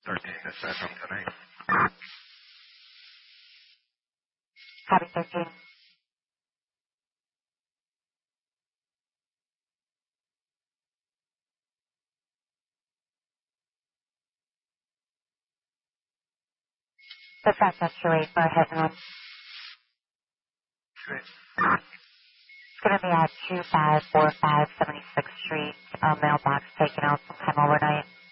13 to send them tonight. Copy 13. The process to wait for head on. Great. It's going to be at 2545 76th Street, mailbox taken out sometime overnight.